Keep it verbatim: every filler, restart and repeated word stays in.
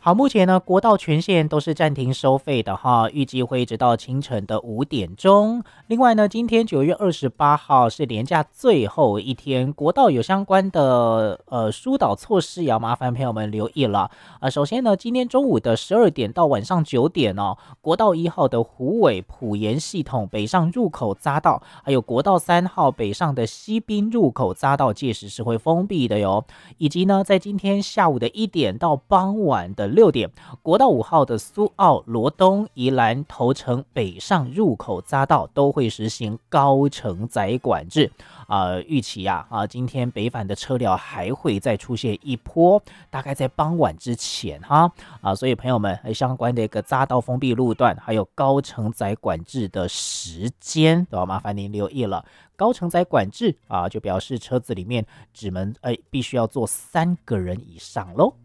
好，目前呢，国道全线都是暂停收费的哈，预计会一直到清晨的五点钟。另外呢，今天九月二十八号是连假最后一天，国道有相关的呃疏导措施，也要麻烦朋友们留意了。呃，首先呢，今天中午的十二点到晚上九点哦，国道一号的虎尾埔盐系统北上入口匝道，还有国道三号北上的西滨入口匝道，届时是会封闭的哟。以及呢，在今天下午的一点到傍晚的六点，国道五号的苏澳、罗东、宜兰、头城北上入口匝道都会实行高承载管制。呃，预期呀、啊，啊，今天北返的车辆还会再出现一波，大概在傍晚之前哈啊，所以朋友们相关的一个匝道封闭路段，还有高承载管制的时间，都要麻烦您留意了。高承载管制啊，就表示车子里面只能哎必须要坐三个人以上喽。